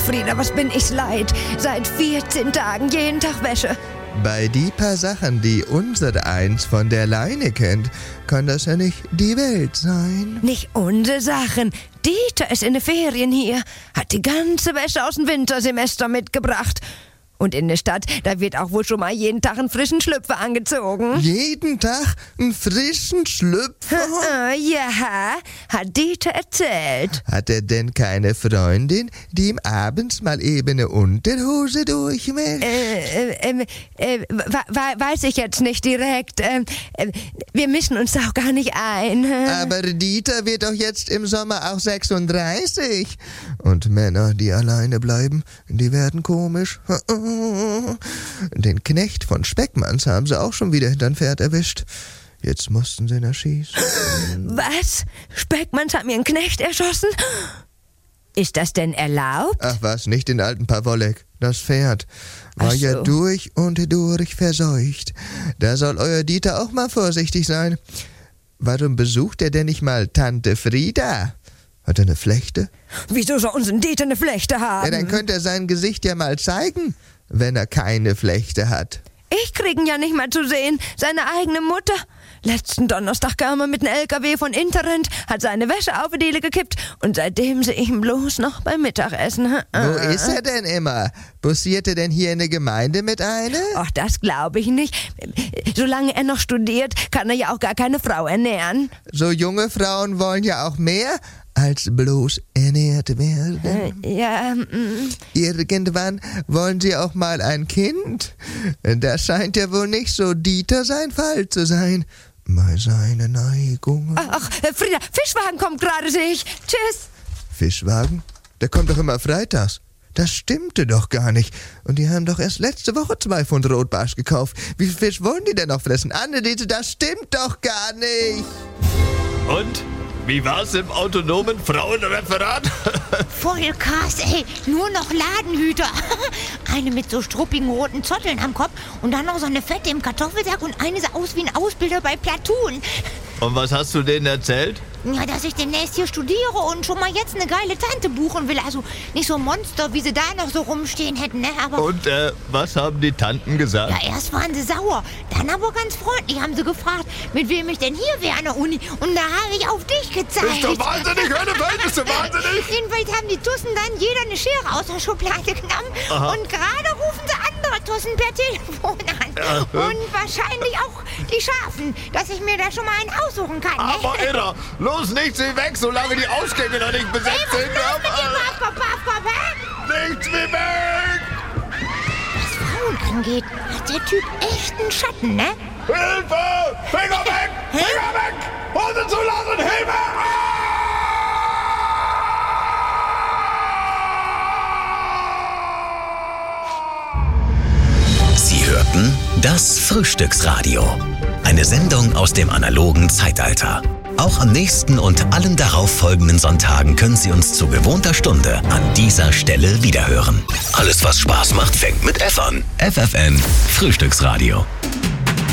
Frieda, was bin ich's leid. Seit 14 Tagen jeden Tag Wäsche. Bei die paar Sachen, die unser Eins von der Leine kennt, kann das ja nicht die Welt sein. Nicht unsere Sachen. Dieter ist in den Ferien hier, hat die ganze Wäsche aus dem Wintersemester mitgebracht. Und in der Stadt, da wird auch wohl schon mal jeden Tag einen frischen Schlüpfer angezogen. Jeden Tag einen frischen Schlüpfer? Ja, hat Dieter erzählt. Hat er denn keine Freundin, die ihm abends mal eben eine Unterhose durchwäscht? Weiß ich jetzt nicht direkt. Wir mischen uns da auch gar nicht ein. Aber Dieter wird doch jetzt im Sommer auch 36. Und Männer, die alleine bleiben, die werden komisch. Den Knecht von Speckmanns haben sie auch schon wieder hinterm Pferd erwischt. Jetzt mussten sie ihn erschießen. Was? Speckmanns hat mir einen Knecht erschossen? Ist das denn erlaubt? Ach was, nicht den alten Pawolek. Das Pferd war ja durch und durch verseucht. Da soll euer Dieter auch mal vorsichtig sein. Warum besucht er denn nicht mal Tante Frieda? Hat er eine Flechte? Wieso soll unser Dieter eine Flechte haben? Ja, dann könnte er sein Gesicht ja mal zeigen, wenn er keine Flechte hat. Ich krieg ihn ja nicht mal zu sehen. Seine eigene Mutter. Letzten Donnerstag kam er mit einem LKW von Interrent, hat seine Wäsche auf die Diele gekippt und seitdem sehe ich ihn bloß noch beim Mittagessen. Wo ist er denn immer? Bussiert er denn hier in der Gemeinde mit einer? Ach, das glaube ich nicht. Solange er noch studiert, kann er ja auch gar keine Frau ernähren. So junge Frauen wollen ja auch mehr als bloß ernährt werden. Irgendwann wollen sie auch mal ein Kind. Das scheint ja wohl nicht so Dieter sein Fall zu sein. Mal seine Neigung. Ach, Frieda, Fischwagen kommt gerade, sehe ich. Tschüss. Fischwagen? Der kommt doch immer freitags. Das stimmte doch gar nicht. Und die haben doch erst letzte Woche 2 Pfund Rotbarsch gekauft. Wie viel Fisch wollen die denn noch fressen? Anneliese, das stimmt doch gar nicht. Und? Wie war's im autonomen Frauenreferat? Voll krass, ey. Nur noch Ladenhüter. Eine mit so struppigen roten Zotteln am Kopf und dann noch so eine Fette im Kartoffelsack und eine sah aus wie ein Ausbilder bei Platoon. Und was hast du denen erzählt? Ja, dass ich demnächst hier studiere und schon mal jetzt eine geile Tante buchen will. Also nicht so Monster, wie sie da noch so rumstehen hätten, ne? Aber Und was haben die Tanten gesagt? ja, erst waren sie sauer, dann aber ganz freundlich haben sie gefragt, mit wem ich denn hier wäre an der Uni. Und da habe ich auf dich gezeigt. Bist du wahnsinnig, Hönefeld? Bist du wahnsinnig? Jedenfalls haben die Tussen dann jeder eine Schere aus der Schublade genommen. Aha. Und gerade rufen sie andere Tussen per Telefon an. Und wahrscheinlich auch die Schafen, dass ich mir da schon mal einen aussuchen kann. Ne? Aber irre, los, nicht sie weg, solange die Ausgänge noch nicht besetzt sind. Paffkopf, hä? Nichts wie weg! Was Frauen angeht, hat der Typ echt einen Schatten, ne? Hilfe! Finger weg! Finger weg! Hose zulassen! Hilfe! Sie hörten das Frühstücksradio. Eine Sendung aus dem analogen Zeitalter. Auch am nächsten und allen darauffolgenden Sonntagen können Sie uns zu gewohnter Stunde an dieser Stelle wiederhören. Alles, was Spaß macht, fängt mit F an. FFN Frühstücksradio.